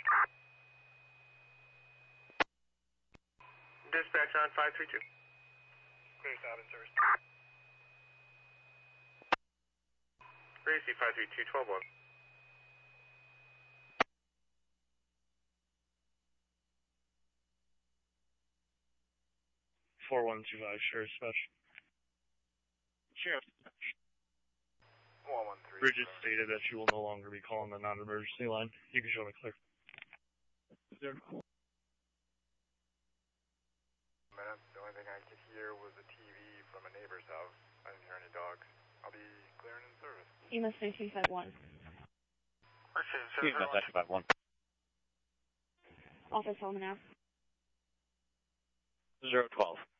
Dispatch on 532. Clear stop and service. Gracie 532, 12-1. 4125, Sheriff Dispatch. Sheriff Dispatch. 113. Bridget stated that she will no longer be calling the non-emergency line. You can show me clear. The only thing I could hear was a TV from a neighbor's house. I didn't hear any dogs. I'll be clearing in service. EMS 3251. EMS 3251. Office Home now. 012.